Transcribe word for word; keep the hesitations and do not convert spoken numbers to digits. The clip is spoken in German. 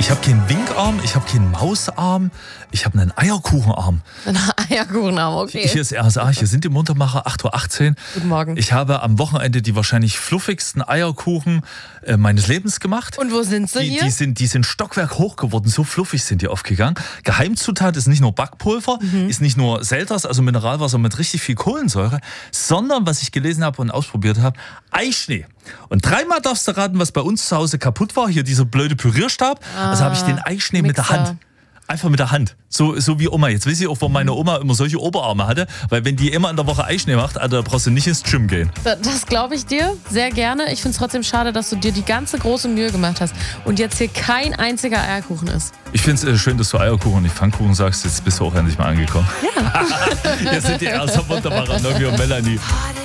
Ich habe keinen Winkarm, ich habe keinen Mausarm, ich habe einen Eierkuchenarm. Ein Eierkuchenarm, okay. Hier ist R S A, hier sind die Muntermacher, acht Uhr achtzehn. Guten Morgen. Ich habe am Wochenende die wahrscheinlich fluffigsten Eierkuchen äh, meines Lebens gemacht. Und wo sind sie die, hier? Die sind, die sind Stockwerk hoch geworden, so fluffig sind die aufgegangen. Geheimzutat ist nicht nur Backpulver, Mhm. ist nicht nur Selters, also Mineralwasser mit richtig viel Kohlensäure, sondern, was ich gelesen habe und ausprobiert habe, Eischnee. Und dreimal darfst du raten, was bei uns zu Hause kaputt war. Hier dieser blöde Pürierstab. Ah, also habe ich den Eischnee mit der Mixer. Hand. Einfach mit der Hand. So, so wie Oma. Jetzt weiß ich auch, warum meine Oma immer solche Oberarme hatte. Weil wenn die immer in der Woche Eischnee macht, Alter, da brauchst du nicht ins Gym gehen. Das, das glaube ich dir sehr gerne. Ich finde es trotzdem schade, dass du dir die ganze große Mühe gemacht hast und jetzt hier kein einziger Eierkuchen ist. Ich finde es äh, schön, dass du Eierkuchen und nicht Pfannkuchen sagst. Jetzt bist du auch endlich mal angekommen. Ja. Hier sind die ersten Wunderbarer, Novi und Melanie.